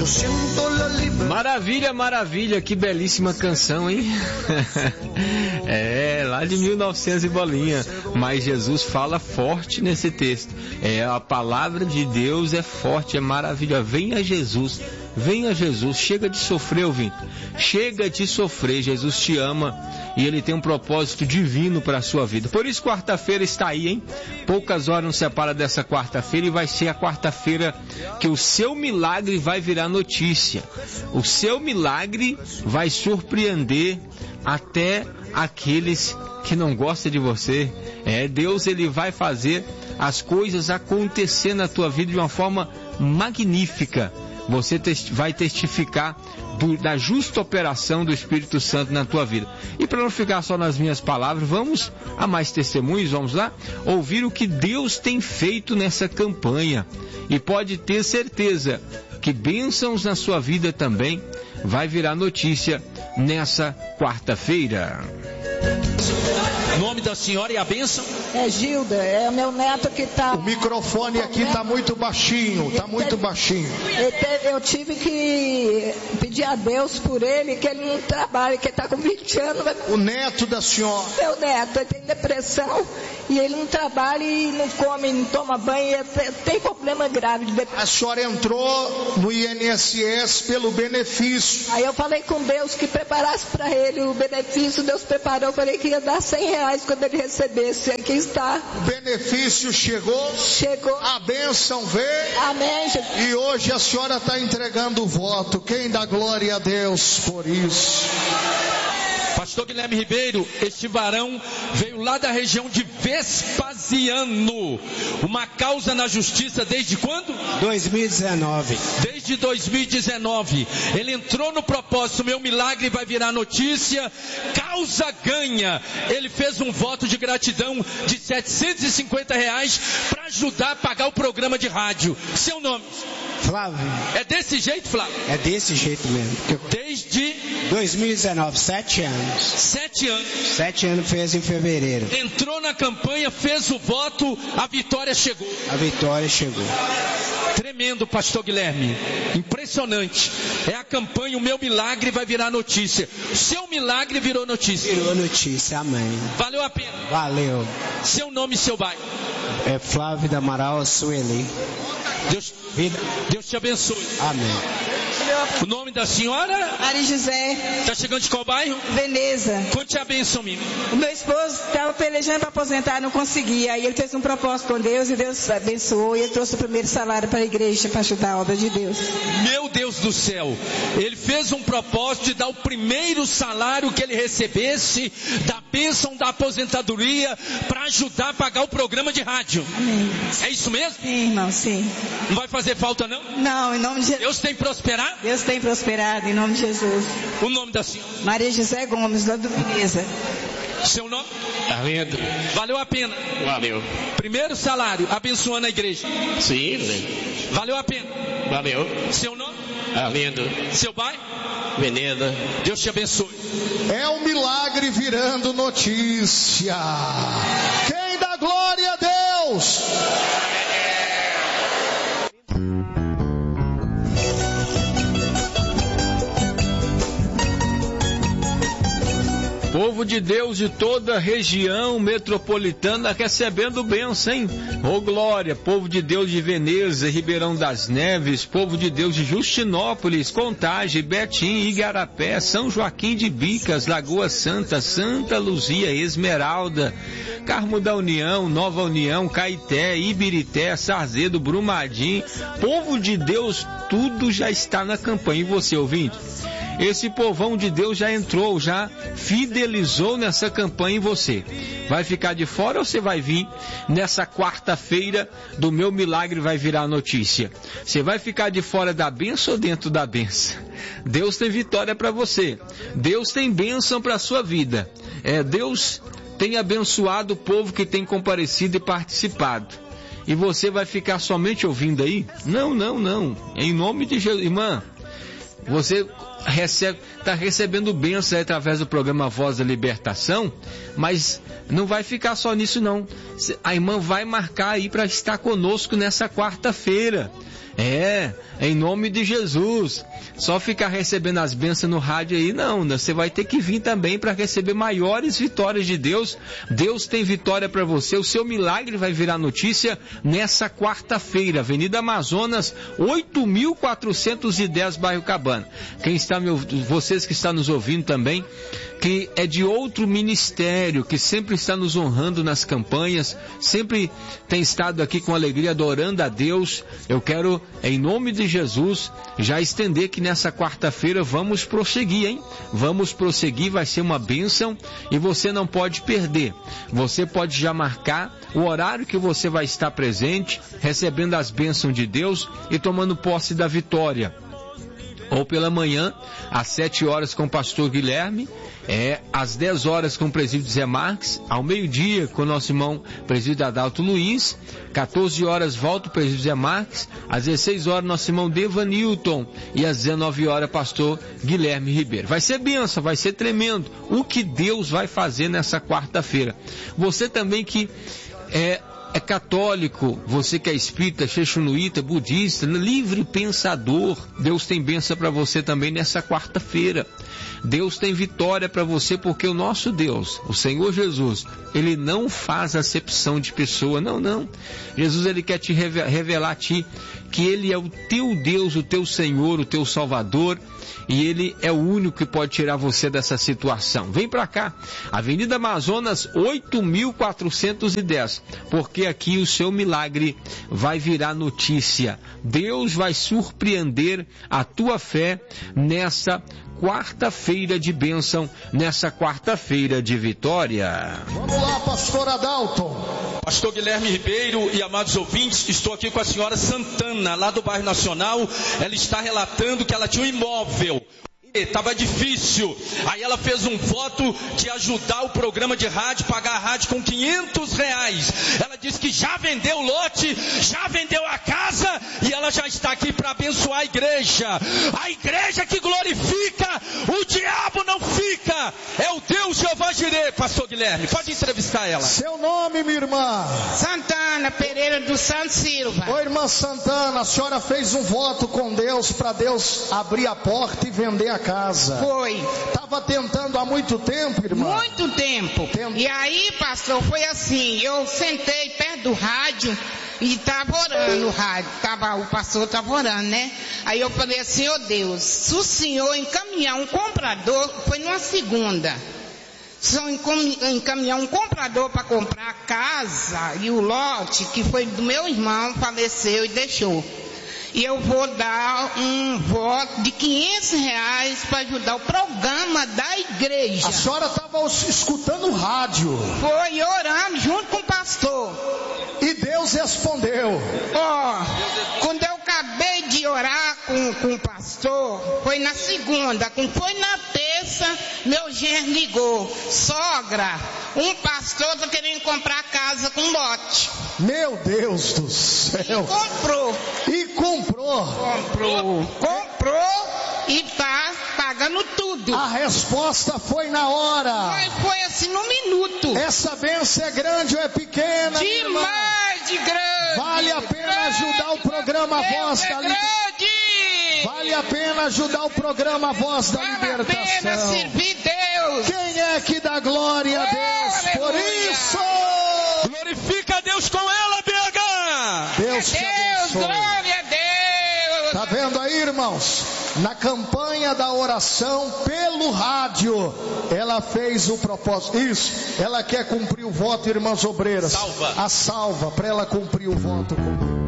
Maravilha, maravilha, que belíssima canção, hein? É, lá de 1900 e bolinha. Mas Jesus fala forte nesse texto. A palavra de Deus é forte, é maravilhosa. Venha Jesus, venha Jesus. Chega de sofrer, ouvinte. Chega de sofrer. Jesus te ama e Ele tem um propósito divino para a sua vida. Por isso, quarta-feira está aí, hein? Poucas horas nos separa dessa quarta-feira e vai ser a quarta-feira que o seu milagre vai virar notícia. O seu milagre vai surpreender até aqueles que não gostam de você. Deus, Ele vai fazer as coisas acontecer na tua vida de uma forma magnífica. Você vai testificar da justa operação do Espírito Santo na tua vida. E para não ficar só nas minhas palavras, vamos a mais testemunhos, vamos lá? Ouvir o que Deus tem feito nessa campanha. E pode ter certeza que bênçãos na sua vida também vai virar notícia nessa quarta-feira. O nome da senhora e a bênção? É Gilda, é o meu neto que está... O microfone aqui está muito baixinho, está muito baixinho. Eu tive que pedir a Deus por ele, que ele não trabalha, que ele está com 20 anos. O neto da senhora? Meu neto, ele tem depressão e ele não trabalha e não come, não toma banho, tem problema grave de depressão. A senhora entrou no INSS pelo benefício. Aí eu falei com Deus que preparasse para ele o benefício, Deus preparou, eu falei que ia dar R$100 quando ele recebesse. Aqui está. O benefício chegou. Chegou. A bênção veio. Amém, Jesus. E hoje a senhora está entregando o voto. Quem dá glória a Deus por isso? Pastor Guilherme Ribeiro, este varão veio lá da região de Vespasiano. Uma causa na justiça desde quando? 2019. Desde 2019. Ele entrou no propósito, meu milagre vai virar notícia. Causa ganha. Ele fez um voto de gratidão de R$750 para ajudar a pagar o programa de rádio. Seu nome? Flávio. É desse jeito, Flávio? É desse jeito mesmo. Desde 2019, 7 anos. 7 anos. 7 anos fez em fevereiro. Entrou na campanha, fez o voto, a vitória chegou. A vitória chegou. Tremendo, pastor Guilherme. Impressionante. É a campanha, o meu milagre vai virar notícia. O seu milagre virou notícia. Virou notícia, amém. Valeu a pena. Valeu. Seu nome e seu bairro? É Flávio da Amaral Sueli. Deus te abençoe. Amém. O nome da senhora? Maria José. Está chegando de qual bairro? Veneza. Conte a bênção, Mimi. O meu esposo estava pelejando para aposentar, não conseguia. Aí ele fez um propósito com Deus e Deus abençoou. E ele trouxe o primeiro salário para a igreja para ajudar a obra de Deus. Meu Deus do céu. Ele fez um propósito de dar o primeiro salário que ele recebesse da bênção da aposentadoria para ajudar a pagar o programa de rádio. Amém. É isso mesmo? Sim, irmão, sim. Não vai fazer falta, não? Não, em nome de Jesus. Deus tem prosperado? Deus tem prosperado, em nome de Jesus. O nome da senhora? Maria José Gomes, lá do Veneza. Seu nome? Arlindo. Valeu a pena? Valeu. Primeiro salário, abençoando a igreja. Sim. Valeu a pena? Valeu. Seu nome? Arlindo. Seu bairro? Veneza. Deus te abençoe. É um milagre virando notícia. Quem dá glória a Deus? Povo de Deus de toda a região metropolitana recebendo bênção, hein? Ô glória, povo de Deus de Veneza, Ribeirão das Neves, povo de Deus de Justinópolis, Contagem, Betim, Igarapé, São Joaquim de Bicas, Lagoa Santa, Santa Luzia, Esmeralda, Carmo da União, Nova União, Caeté, Ibirité, Sarzedo, Brumadinho, povo de Deus, tudo já está na campanha. E você, ouvinte? Esse povão de Deus já entrou, já fidelizou nessa campanha em você. Vai ficar de fora ou você vai vir nessa quarta-feira do meu milagre vai virar notícia? Você vai ficar de fora da bênção ou dentro da bênção? Deus tem vitória para você. Deus tem bênção para a sua vida. Deus tem abençoado o povo que tem comparecido e participado. E você vai ficar somente ouvindo aí? Não. Em nome de Jesus. Irmã, você está recebendo bênção através do programa Voz da Libertação, mas não vai ficar só nisso não. A irmã vai marcar aí para estar conosco nessa quarta-feira. Em nome de Jesus. Só ficar recebendo as bênçãos no rádio aí, não. Você vai ter que vir também para receber maiores vitórias de Deus. Deus tem vitória para você. O seu milagre vai virar notícia nessa quarta-feira. Avenida Amazonas, 8.410, bairro Cabana. Vocês que estão nos ouvindo também, que é de outro ministério, que sempre está nos honrando nas campanhas, sempre tem estado aqui com alegria adorando a Deus. Eu quero, em nome de Jesus, já estender que nessa quarta-feira vamos prosseguir, hein? Vamos prosseguir, vai ser uma bênção e você não pode perder. Você pode já marcar o horário que você vai estar presente, recebendo as bênçãos de Deus e tomando posse da vitória. Ou pela manhã, às 7 horas com o pastor Guilherme, às 10 horas com o presídio Zé Marques, ao meio-dia com o nosso irmão presídio Adalto Luiz, 14 horas volta o presídio Zé Marques, às 16 horas nosso irmão Devanilton e às 19 horas pastor Guilherme Ribeiro. Vai ser bênção, vai ser tremendo o que Deus vai fazer nessa quarta-feira. Você também que é católico, você que é espírita, xexunuíta, budista, livre pensador, Deus tem bênção para você também nessa quarta-feira. Deus tem vitória para você, porque o nosso Deus, o Senhor Jesus, Ele não faz acepção de pessoa, não. Jesus, Ele quer te revelar a ti que Ele é o teu Deus, o teu Senhor, o teu Salvador, e Ele é o único que pode tirar você dessa situação. Vem para cá, Avenida Amazonas, 8.410, porque aqui o seu milagre vai virar notícia. Deus vai surpreender a tua fé nessa quarta-feira de bênção, nessa quarta-feira de vitória. Vamos lá, pastor Adalto. Pastor Guilherme Ribeiro e amados ouvintes, estou aqui com a senhora Santana, lá do bairro Nacional. Ela está relatando que ela tinha um imóvel. Estava difícil, aí ela fez um voto de ajudar o programa de rádio, pagar a rádio com R$500. Ela disse que já vendeu o lote, já vendeu a casa e ela já está aqui para abençoar a igreja que glorifica, o diabo não fica, é o Deus Jeová Jireh. Pastor Guilherme, pode entrevistar ela. Seu nome, minha irmã? Santana Pereira dos Santos Silva. Ô irmã Santana, a senhora fez um voto com Deus para Deus abrir a porta e vender a casa. Foi. Estava tentando há muito tempo, irmã? Muito tempo. E aí, pastor, foi assim, eu sentei perto do rádio e estava orando o rádio, o pastor estava orando, né? Aí eu falei assim, ô Deus, se o senhor encaminhar um comprador, foi numa segunda, se eu encaminhar um comprador para comprar a casa e o lote, que foi do meu irmão, faleceu e deixou. E eu vou dar um voto de R$500 para ajudar o programa da igreja. A senhora estava escutando o rádio. Foi, orando junto com o pastor. E Deus respondeu. Quando eu acabei de orar com o pastor, foi na segunda. Quando foi na terça, meu genro ligou. Sogra, um pastor está querendo comprar casa com lote. Meu Deus do céu. Comprou e tá pagando tudo. A resposta foi na hora. Foi assim no minuto. Essa bênção é grande ou é pequena? Demais de grande. Vale a pena ajudar o programa Voz da Libertação. Vale a pena ajudar o programa Voz da Libertação. Vale a pena servir Deus. Quem é que dá glória a Deus por isso? Glorifica a Deus com ela, BH. Deus te abençoe. Glória a Deus. Tá vendo aí, irmãos? Na campanha da oração pelo rádio, ela fez o propósito. Isso, ela quer cumprir o voto, irmãs obreiras. Salva. A salva, para ela cumprir o voto com Deus.